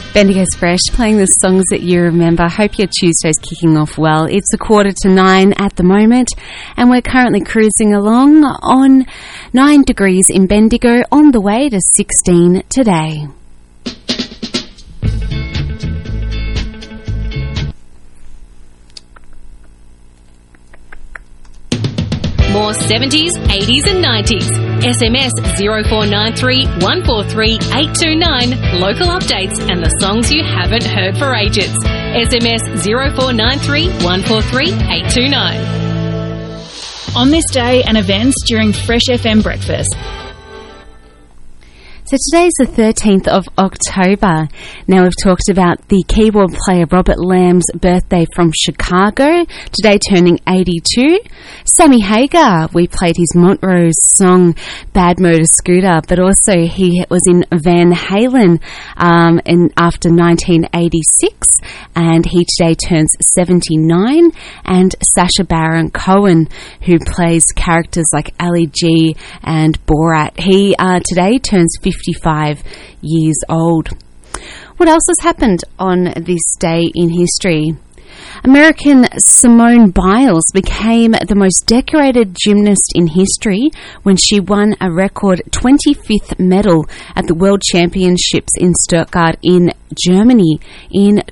Bendigo's Fresh, playing the songs that you remember. Hope your Tuesday's kicking off well. It's 8:45 at the moment, and we're currently cruising along on 9 degrees in Bendigo, on the way to 16 today. More 70s, 80s and 90s. SMS 0493 143 829. Local updates and the songs you haven't heard for ages. SMS 0493 143 829. On this day and events during Fresh FM Breakfast. So today's the 13th of October. Now we've talked about the keyboard player Robert Lamb's birthday from Chicago, today turning 82. Sammy Hagar, we played his Montrose song Bad Motor Scooter, but also he was in Van Halen after 1986, and he today turns 79. And Sacha Baron Cohen, who plays characters like Ali G and Borat, he today turns 55 years old. What else has happened on this day in history? American Simone Biles became the most decorated gymnast in history when she won a record 25th medal at the World Championships in Stuttgart in Germany in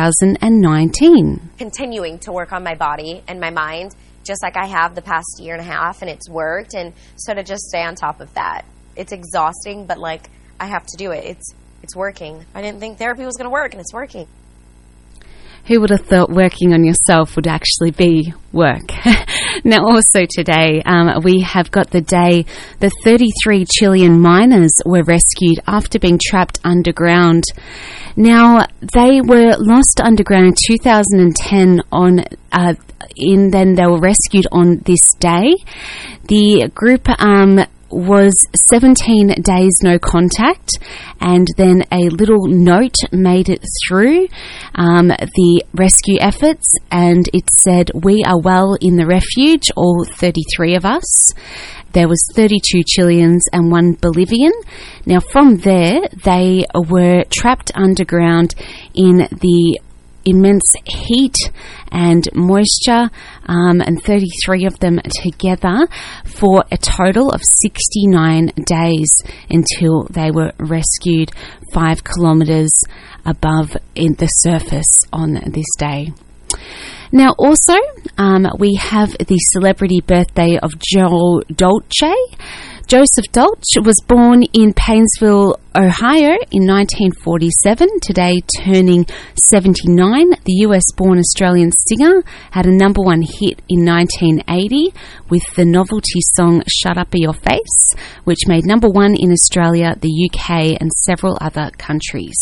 2019. Continuing to work on my body and my mind, just like I have the past year and a half, and it's worked, and so to just stay on top of that. It's exhausting, but like I have to do it. It's working. I didn't think therapy was going to work, and it's working. Who would have thought working on yourself would actually be work? Now, also today, we have got the day the 33 Chilean miners were rescued after being trapped underground. Now, they were lost underground in 2010 then they were rescued on this day. The group was 17 days no contact, and then a little note made it through the rescue efforts, and it said, "We are well in the refuge, all 33 of us." There was 32 Chileans and 1 Bolivian. Now from there, they were trapped underground in the immense heat and moisture, and 33 of them together for a total of 69 days until they were rescued 5 kilometres above in the surface on this day. Now also, we have the celebrity birthday of Joe Dolce. Joseph Dolce was born in Painesville, Ohio in 1947, today turning 79. The US-born Australian singer had a #1 hit in 1980 with the novelty song Shut Up Your Face, which made #1 in Australia, the UK and several other countries.